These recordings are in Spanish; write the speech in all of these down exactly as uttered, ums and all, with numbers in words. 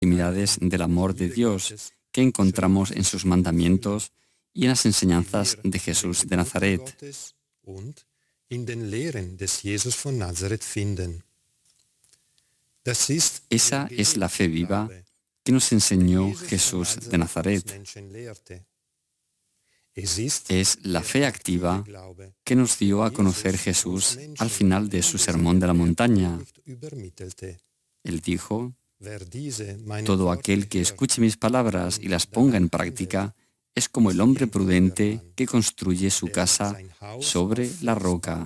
intimidades del amor de Dios que encontramos en sus mandamientos y en las enseñanzas de Jesús de Nazaret. Esa es la fe viva que nos enseñó Jesús de Nazaret. Es la fe activa que nos dio a conocer Jesús al final de su sermón de la montaña. Él dijo: todo aquel que escuche mis palabras y las ponga en práctica es como el hombre prudente que construye su casa sobre la roca.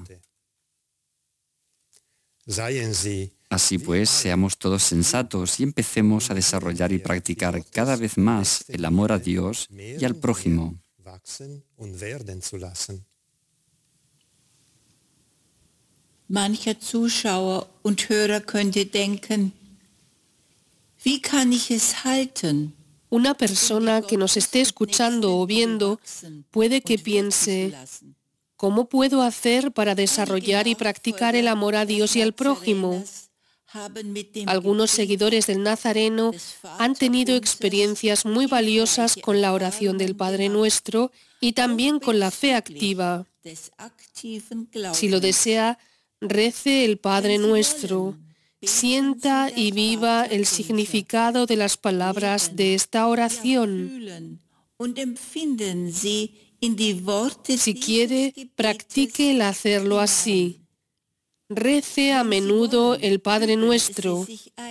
Así pues, seamos todos sensatos y empecemos a desarrollar y practicar cada vez más el amor a Dios y al prójimo. Mancher Zuschauer und Hörer könnte denken, wie kann ich es halten? Una persona que nos esté escuchando o viendo puede que piense: ¿cómo puedo hacer para desarrollar y practicar el amor a Dios y al prójimo? Algunos seguidores del Nazareno han tenido experiencias muy valiosas con la oración del Padre Nuestro y también con la fe activa. Si lo desea, rece el Padre Nuestro. Sienta y viva el significado de las palabras de esta oración. Si quiere, practique el hacerlo así. Rece a menudo el Padre Nuestro.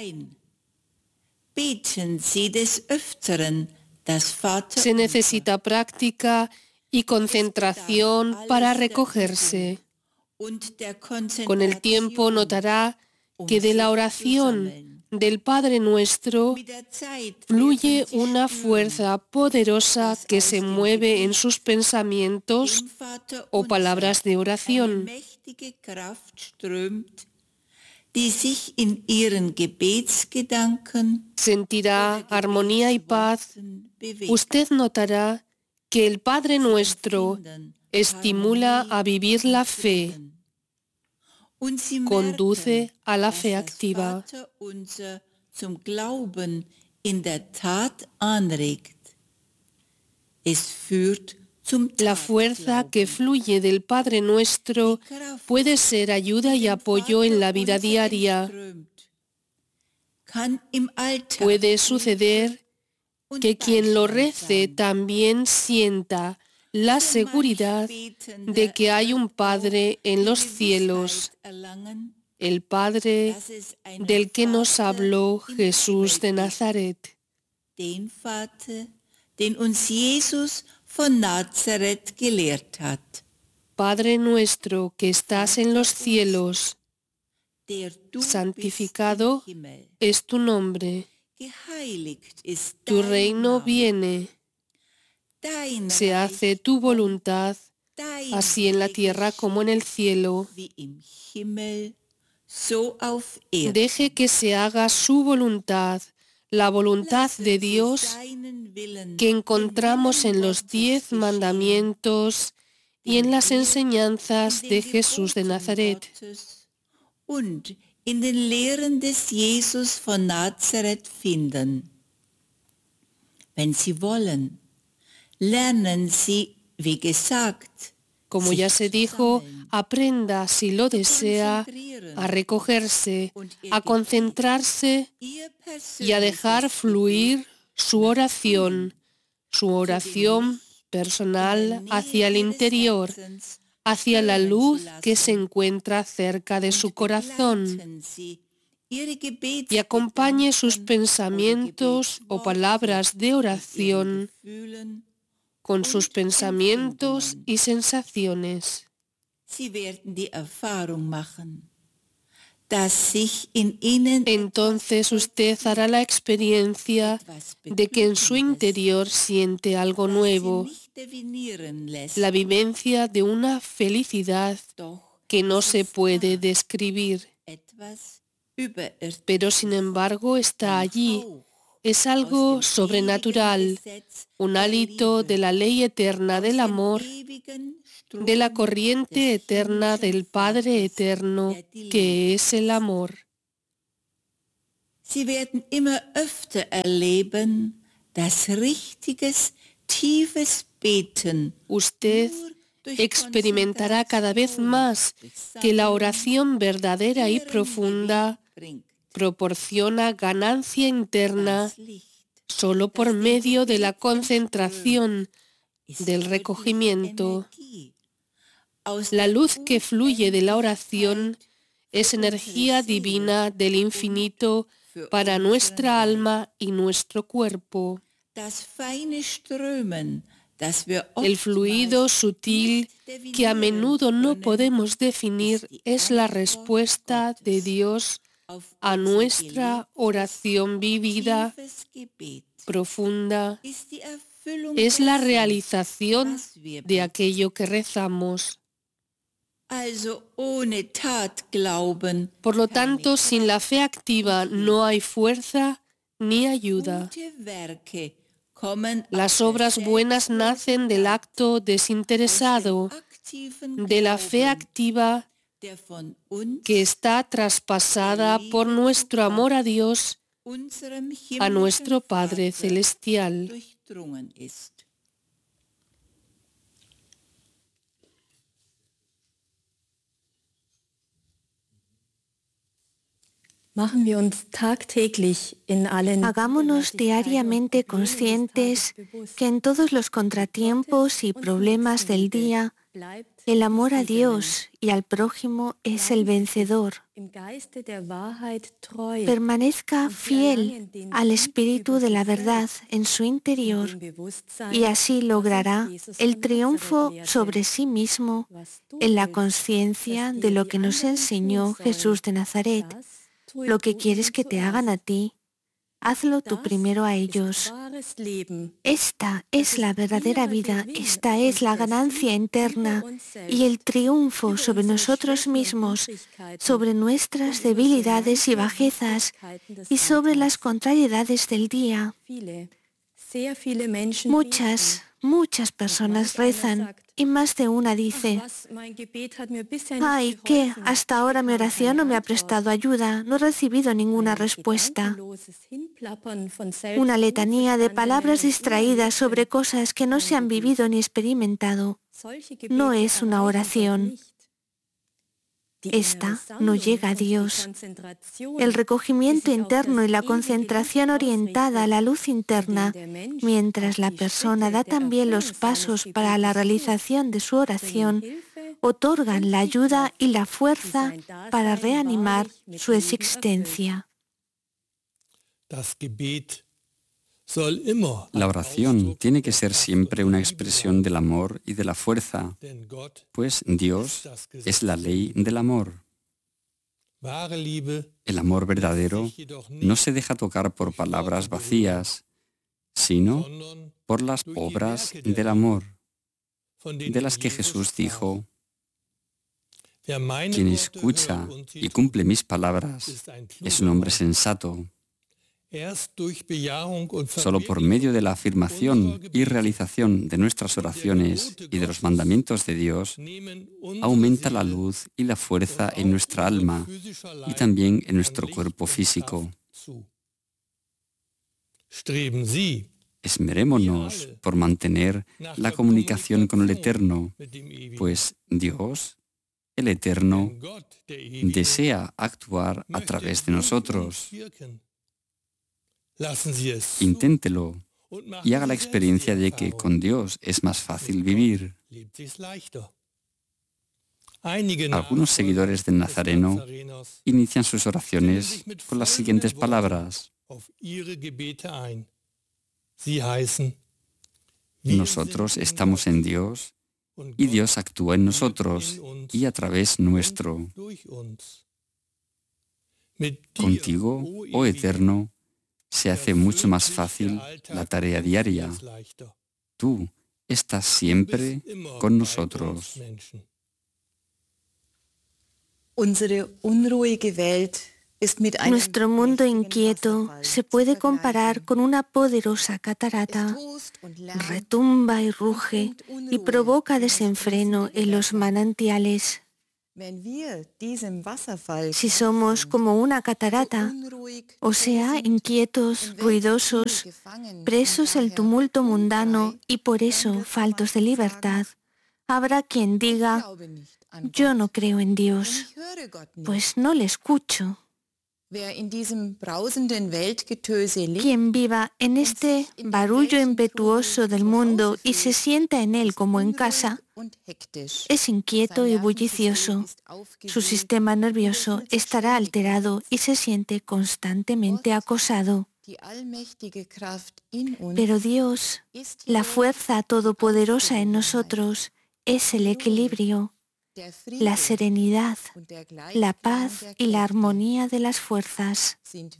Se necesita práctica y concentración para recogerse. Con el tiempo notará que de la oración del Padre Nuestro fluye una fuerza poderosa que se mueve en sus pensamientos o palabras de oración. Sentirá armonía y paz. Usted notará que el Padre Nuestro estimula a vivir la fe, conduce a la fe activa. La fuerza que fluye del Padre Nuestro puede ser ayuda y apoyo en la vida diaria. Puede suceder que quien lo rece también sienta la seguridad de que hay un Padre en los cielos, el Padre del que nos habló Jesús de Nazaret. Padre nuestro que estás en los cielos, santificado es tu nombre. Tu reino viene. Se hace tu voluntad, así en la tierra como en el cielo. Deje que se haga su voluntad, la voluntad de Dios que encontramos en los diez mandamientos y en las enseñanzas de Jesús de Nazaret. In den Lehren des Jesus von Nazareth finden. Wenn Sie wollen, lernen Sie, wie gesagt, como ya se dijo, aprenda, si lo desea, a recogerse, a concentrarse y a dejar fluir su oración, su oración personal hacia el interior, hacia la luz que se encuentra cerca de su corazón, y acompañe sus pensamientos o palabras de oración con sus pensamientos y sensaciones. Entonces usted hará la experiencia de que en su interior siente algo nuevo, la vivencia de una felicidad que no se puede describir, pero sin embargo está allí. Es algo sobrenatural, un hálito de la ley eterna del amor, de la corriente eterna del Padre eterno, que es el amor. Sie werden immer öfter erleben, dass richtiges, tiefes Beten Usted experimentará cada vez más que la oración verdadera y profunda proporciona ganancia interna solo por medio de la concentración, del recogimiento. La luz que fluye de la oración es energía divina del infinito para nuestra alma y nuestro cuerpo. El fluido sutil que a menudo no podemos definir es la respuesta de Dios a nuestra oración vivida, profunda. Es la realización de aquello que rezamos. Por lo tanto, sin la fe activa no hay fuerza ni ayuda. Las obras buenas nacen del acto desinteresado, de la fe activa que está traspasada por nuestro amor a Dios, a nuestro Padre Celestial. Hagámonos diariamente conscientes que en todos los contratiempos y problemas del día, el amor a Dios y al prójimo es el vencedor. Permanezca fiel al espíritu de la verdad en su interior y así logrará el triunfo sobre sí mismo en la conciencia de lo que nos enseñó Jesús de Nazaret. Lo que quieres que te hagan a ti, hazlo tú primero a ellos. Esta es la verdadera vida, esta es la ganancia interna y el triunfo sobre nosotros mismos, sobre nuestras debilidades y bajezas y sobre las contrariedades del día. Muchas, muchas personas rezan y más de una dice: ¡ay, qué! Hasta ahora mi oración no me ha prestado ayuda, no he recibido ninguna respuesta. Una letanía de palabras distraídas sobre cosas que no se han vivido ni experimentado. No es una oración. Esta no llega a Dios. El recogimiento interno y la concentración orientada a la luz interna, mientras la persona da también los pasos para la realización de su oración, otorgan la ayuda y la fuerza para reanimar su existencia. La oración tiene que ser siempre una expresión del amor y de la fuerza, pues Dios es la ley del amor. El amor verdadero no se deja tocar por palabras vacías, sino por las obras del amor, de las que Jesús dijo: quien escucha y cumple mis palabras es un hombre sensato. Solo por medio de la afirmación y realización de nuestras oraciones y de los mandamientos de Dios, aumenta la luz y la fuerza en nuestra alma y también en nuestro cuerpo físico. Esmerémonos por mantener la comunicación con el Eterno, pues Dios, el Eterno, desea actuar a través de nosotros. Inténtelo y haga la experiencia de que con Dios es más fácil vivir. Algunos seguidores del Nazareno inician sus oraciones con las siguientes palabras: nosotros estamos en Dios y Dios actúa en nosotros y a través nuestro. Contigo, oh Eterno, se hace mucho más fácil la tarea diaria. Tú estás siempre con nosotros. Nuestro mundo inquieto se puede comparar con una poderosa catarata. Retumba y ruge y provoca desenfreno en los manantiales. Si somos como una catarata, o sea, inquietos, ruidosos, presos del tumulto mundano y por eso faltos de libertad, habrá quien diga, yo no creo en Dios, pues no le escucho. Quien viva en este barullo impetuoso del mundo y se sienta en él como en casa, es inquieto y bullicioso. Su sistema nervioso estará alterado y se siente constantemente acosado. Pero Dios, la fuerza todopoderosa en nosotros, es el equilibrio, la serenidad, la paz y la armonía de las fuerzas.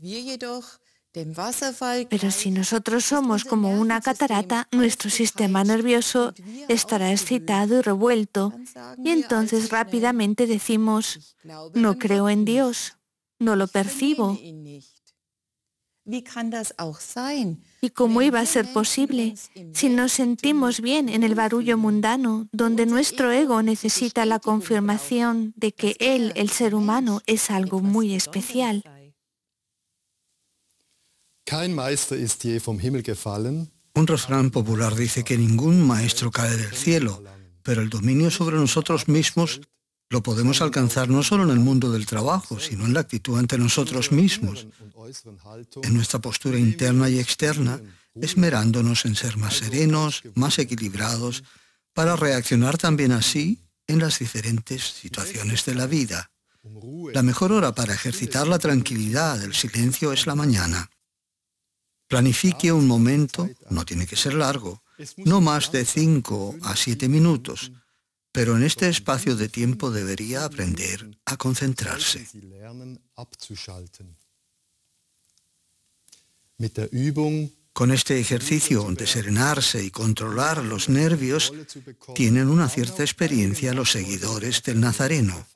Pero si nosotros somos como una catarata, nuestro sistema nervioso estará excitado y revuelto, y entonces rápidamente decimos, no creo en Dios, no lo percibo. ¿Y cómo iba a ser posible si nos sentimos bien en el barullo mundano, donde nuestro ego necesita la confirmación de que él, el ser humano, es algo muy especial? Un refrán popular dice que ningún maestro cae del cielo, pero el dominio sobre nosotros mismos lo podemos alcanzar no solo en el mundo del trabajo, sino en la actitud ante nosotros mismos, en nuestra postura interna y externa, esmerándonos en ser más serenos, más equilibrados, para reaccionar también así en las diferentes situaciones de la vida. La mejor hora para ejercitar la tranquilidad, el silencio, es la mañana. Planifique un momento, no tiene que ser largo, no más de cinco a siete minutos, pero en este espacio de tiempo debería aprender a concentrarse. Con este ejercicio de serenarse y controlar los nervios, tienen una cierta experiencia los seguidores del Nazareno.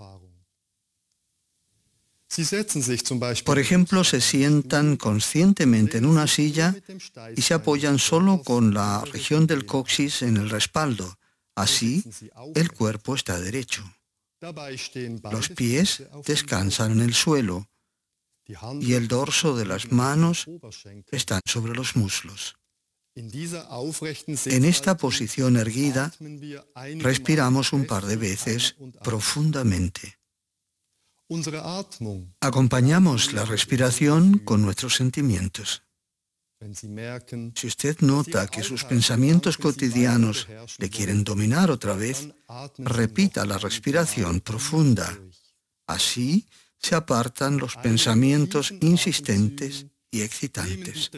Por ejemplo, se sientan conscientemente en una silla y se apoyan solo con la región del coxis en el respaldo. Así, el cuerpo está derecho. Los pies descansan en el suelo y el dorso de las manos está sobre los muslos. En esta posición erguida, respiramos un par de veces profundamente. Acompañamos la respiración con nuestros sentimientos. Si usted nota que sus pensamientos cotidianos le quieren dominar otra vez, repita la respiración profunda. Así se apartan los pensamientos insistentes y excitantes.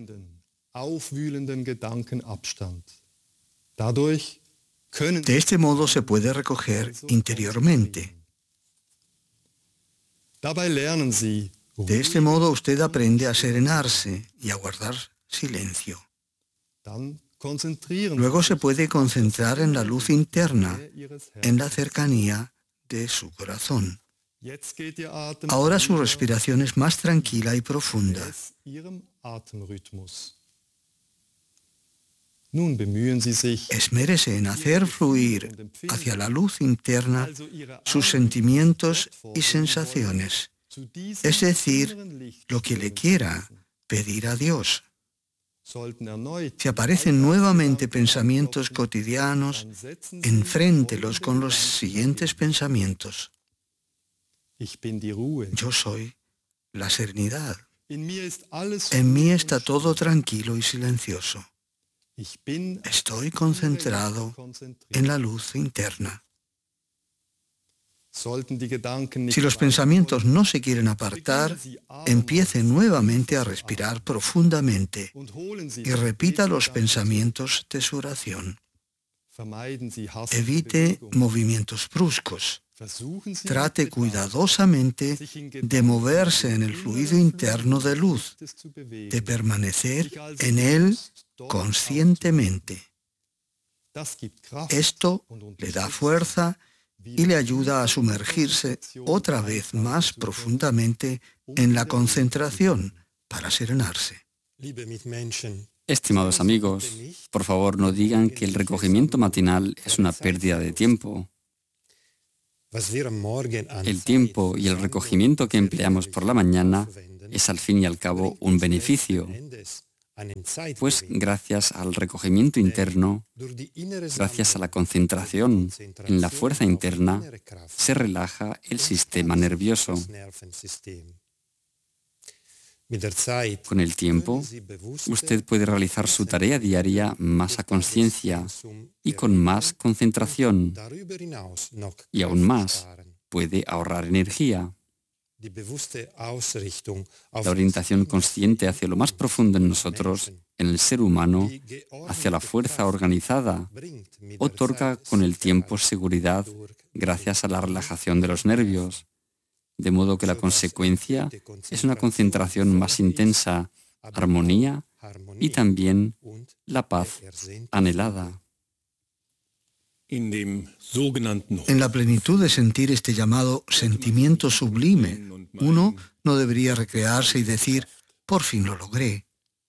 De este modo se puede recoger interiormente. De este modo usted aprende a serenarse y a guardar silencio. Luego se puede concentrar en la luz interna, en la cercanía de su corazón. Ahora su respiración es más tranquila y profunda. Esmérese en hacer fluir hacia la luz interna sus sentimientos y sensaciones, es decir, lo que le quiera pedir a Dios. Si aparecen nuevamente pensamientos cotidianos, enfréntelos con los siguientes pensamientos. Yo soy la serenidad. En mí está todo tranquilo y silencioso. Estoy concentrado en la luz interna. Si los pensamientos no se quieren apartar, empiece nuevamente a respirar profundamente y repita los pensamientos de su oración. Evite movimientos bruscos. Trate cuidadosamente de moverse en el fluido interno de luz, de permanecer en él conscientemente. Esto le da fuerza y le ayuda a sumergirse otra vez más profundamente en la concentración para serenarse. Estimados amigos, por favor no digan que el recogimiento matinal es una pérdida de tiempo. El tiempo y el recogimiento que empleamos por la mañana es al fin y al cabo un beneficio, pues gracias al recogimiento interno, gracias a la concentración en la fuerza interna, se relaja el sistema nervioso. Con el tiempo, usted puede realizar su tarea diaria más a conciencia y con más concentración, y aún más, puede ahorrar energía. La orientación consciente hacia lo más profundo en nosotros, en el ser humano, hacia la fuerza organizada, otorga con el tiempo seguridad gracias a la relajación de los nervios, de modo que la consecuencia es una concentración más intensa, armonía y también la paz anhelada. En la plenitud de sentir este llamado sentimiento sublime, uno no debería recrearse y decir, por fin lo logré.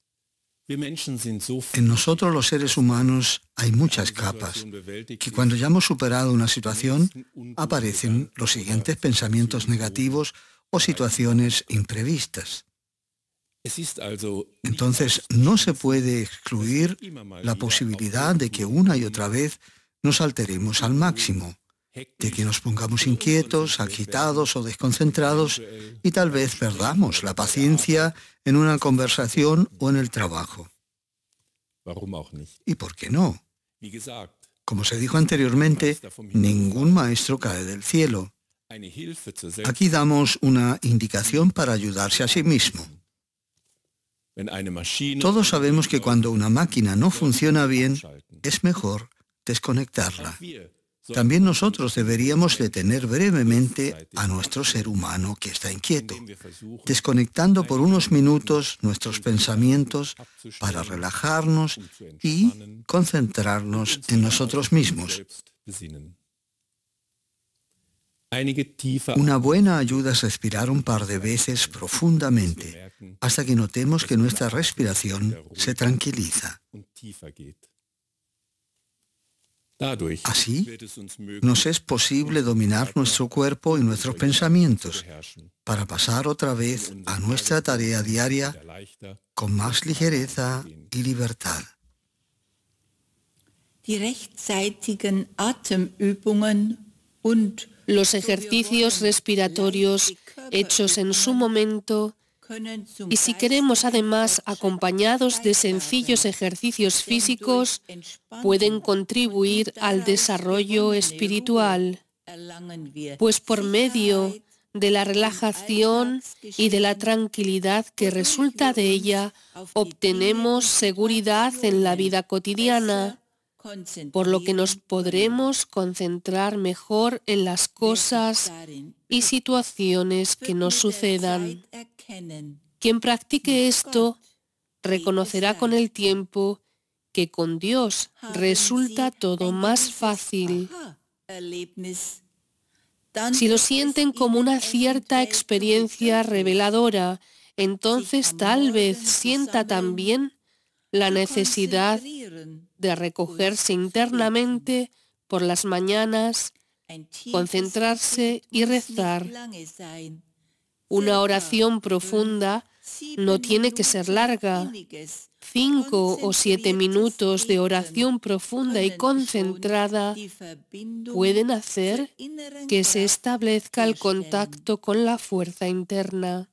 En nosotros los seres humanos hay muchas capas, que cuando ya hemos superado una situación, aparecen los siguientes pensamientos negativos o situaciones imprevistas. Entonces, no se puede excluir la posibilidad de que una y otra vez nos alteremos al máximo, de que nos pongamos inquietos, agitados o desconcentrados y tal vez perdamos la paciencia en una conversación o en el trabajo. ¿Y por qué no? Como se dijo anteriormente, ningún maestro cae del cielo. Aquí damos una indicación para ayudarse a sí mismo. Todos sabemos que cuando una máquina no funciona bien, es mejor desconectarla. También nosotros deberíamos detener brevemente a nuestro ser humano que está inquieto, desconectando por unos minutos nuestros pensamientos para relajarnos y concentrarnos en nosotros mismos. Una buena ayuda es respirar un par de veces profundamente, hasta que notemos que nuestra respiración se tranquiliza. Así, nos es posible dominar nuestro cuerpo y nuestros pensamientos para pasar otra vez a nuestra tarea diaria con más ligereza y libertad. Los ejercicios respiratorios hechos en su momento, y si queremos además acompañados de sencillos ejercicios físicos, pueden contribuir al desarrollo espiritual, pues por medio de la relajación y de la tranquilidad que resulta de ella, obtenemos seguridad en la vida cotidiana, por lo que nos podremos concentrar mejor en las cosas y situaciones que nos sucedan. Quien practique esto reconocerá con el tiempo que con Dios resulta todo más fácil. Si lo sienten como una cierta experiencia reveladora, entonces tal vez sienta también la necesidad de recogerse internamente por las mañanas, concentrarse y rezar. Una oración profunda no tiene que ser larga. Cinco o siete minutos de oración profunda y concentrada pueden hacer que se establezca el contacto con la fuerza interna.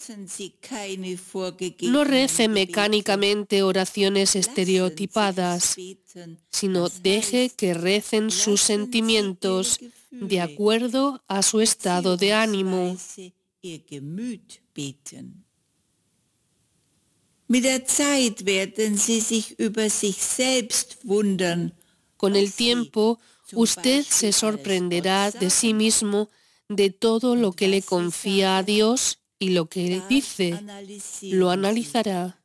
No rece mecánicamente oraciones estereotipadas, sino deje que recen sus sentimientos de acuerdo a su estado de ánimo. Con el tiempo, usted se sorprenderá de sí mismo de todo lo que le confía a Dios y lo que Él dice. Lo analizará.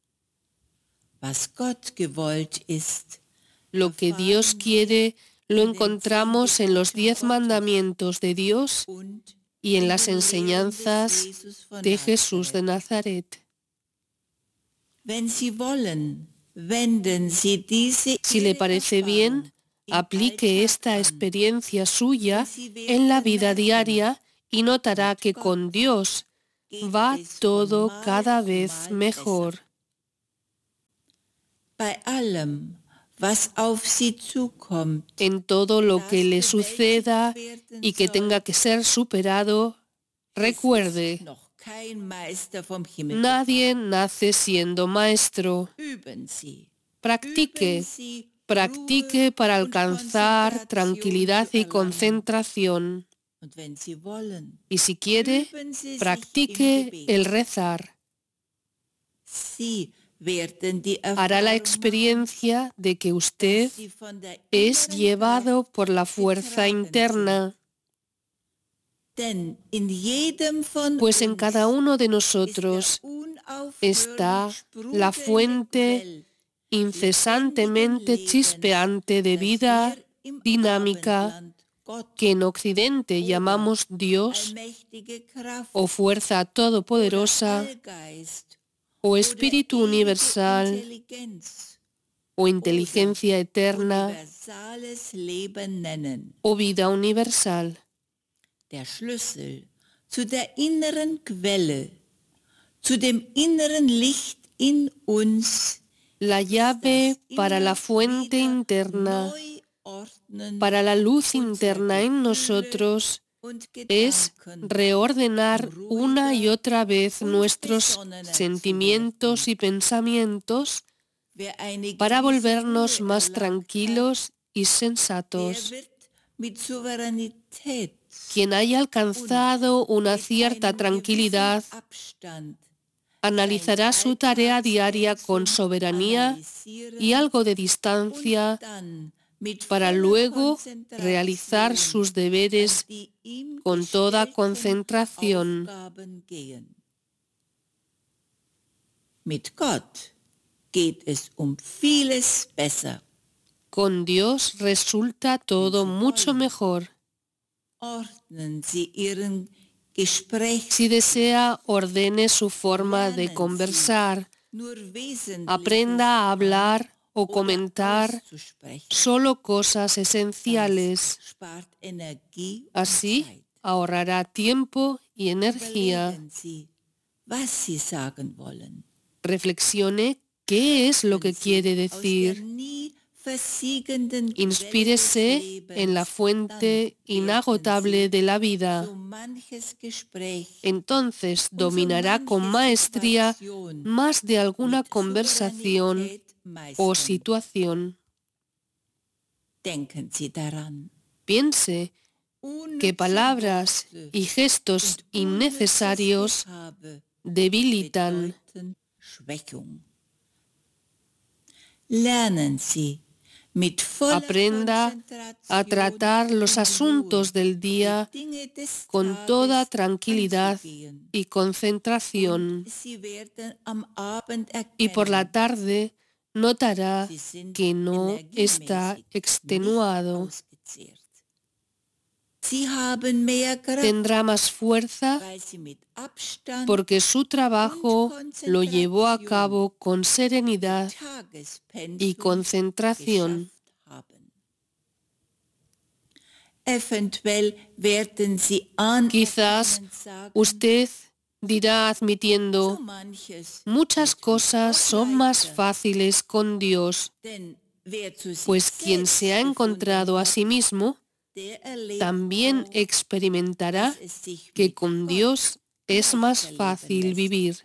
Lo que Dios quiere lo encontramos en los diez mandamientos de Dios y en las enseñanzas de Jesús de Nazaret. Si le parece bien, Aplique esta experiencia suya en la vida diaria y notará que con Dios va todo cada vez mejor. En todo lo que le suceda y que tenga que ser superado, recuerde, nadie nace siendo maestro. Practique, practique para alcanzar tranquilidad y concentración. Y si quiere, practique el rezar. Hará la experiencia de que usted es llevado por la fuerza interna, pues en cada uno de nosotros está la fuente incesantemente chispeante de vida dinámica que en Occidente llamamos Dios o fuerza todopoderosa o espíritu universal o inteligencia eterna o vida universal. Der Schlüssel zu der inneren Quelle, zu dem inneren Licht in uns, la llave para la fuente interna, para la luz interna en nosotros, es reordenar una y otra vez nuestros sentimientos y pensamientos para volvernos más tranquilos y sensatos. Quien haya alcanzado una cierta tranquilidad analizará su tarea diaria con soberanía y algo de distancia para luego realizar sus deberes con toda concentración. Mit Gott geht es um vieles besser. Con Dios resulta todo mucho mejor. Si desea, ordene su forma de conversar. Aprenda a hablar o comentar solo cosas esenciales. Así ahorrará tiempo y energía. Reflexione qué es lo que quiere decir. Inspírese en la fuente inagotable de la vida. Entonces dominará con maestría más de alguna conversación o situación. Piense que palabras y gestos innecesarios debilitan. Aprenda a tratar los asuntos del día con toda tranquilidad y concentración. Y por la tarde notará que no está extenuado. Tendrá más fuerza porque su trabajo lo llevó a cabo con serenidad y concentración. Quizás usted dirá admitiendo, muchas cosas son más fáciles con Dios, pues quien se ha encontrado a sí mismo también experimentará que con Dios es más fácil vivir.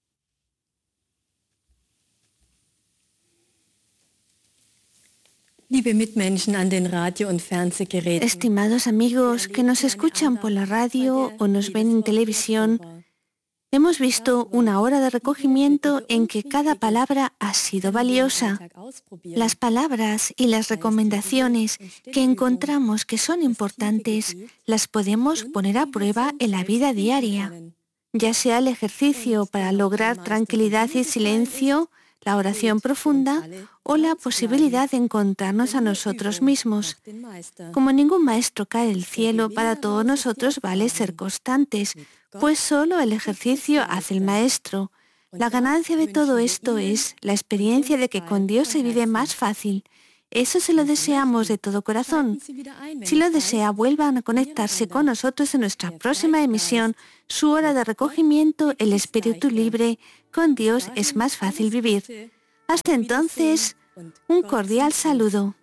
Estimados amigos que nos escuchan por la radio o nos ven en televisión, hemos visto una hora de recogimiento en que cada palabra ha sido valiosa. Las palabras y las recomendaciones que encontramos que son importantes las podemos poner a prueba en la vida diaria, ya sea el ejercicio para lograr tranquilidad y silencio, la oración profunda o la posibilidad de encontrarnos a nosotros mismos. Como ningún maestro cae del cielo, para todos nosotros vale ser constantes, pues solo el ejercicio hace el maestro. La ganancia de todo esto es la experiencia de que con Dios se vive más fácil Eso se lo deseamos de todo corazón. Si lo desea, vuelvan a conectarse con nosotros en nuestra próxima emisión, su hora de recogimiento, el espíritu libre. Con Dios es más fácil vivir. Hasta entonces, un cordial saludo.